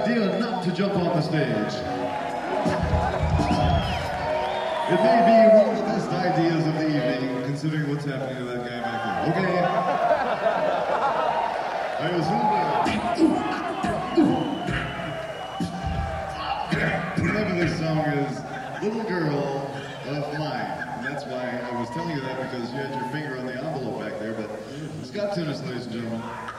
idea not to jump off the stage. It may be one of the best ideas of the evening, considering what's happening to that guy back there. Okay? I assume the name of this song is Little Girl of Mine. And that's why I was telling you that, because you had your finger on the envelope back there, but Scott Tunis, ladies and gentlemen.